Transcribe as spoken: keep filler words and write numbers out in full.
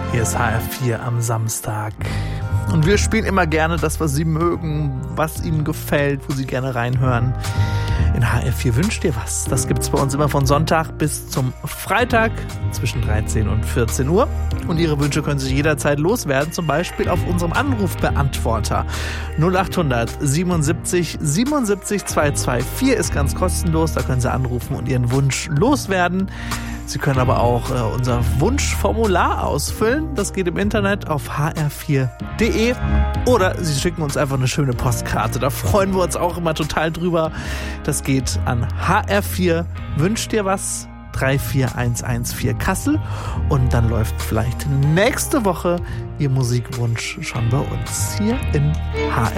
Hier ist H R vier am Samstag. Und wir spielen immer gerne das, was Sie mögen, was Ihnen gefällt, wo Sie gerne reinhören. In H R vier wünscht ihr was. Das gibt's bei uns immer von Sonntag bis zum Freitag zwischen dreizehn und vierzehn Uhr. Und Ihre Wünsche können Sie jederzeit loswerden, zum Beispiel auf unserem Anrufbeantworter. null acht hundert siebenundsiebzig siebenundsiebzig zweihundertvierundzwanzig ist ganz kostenlos. Da können Sie anrufen und Ihren Wunsch loswerden. Sie können aber auch äh, unser Wunschformular ausfüllen. Das geht im Internet auf h r vier punkt d e oder Sie schicken uns einfach eine schöne Postkarte. Da freuen wir uns auch immer total drüber. Das geht an H R vier Wünscht dir was drei vier eins eins vier Kassel und dann läuft vielleicht nächste Woche Ihr Musikwunsch schon bei uns hier in H R